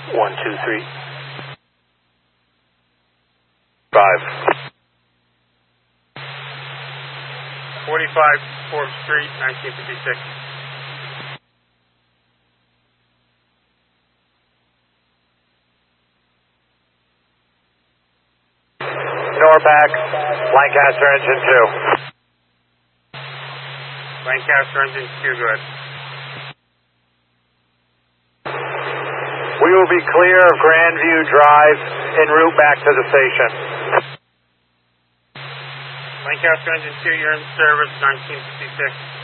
123. 5. 45 4th Street, 1956. Norback, Lancaster engine 2. Lancaster engine 2, good. We will be clear of Grandview Drive en route back to the station. Lancaster engine 2, you're in service, 1956.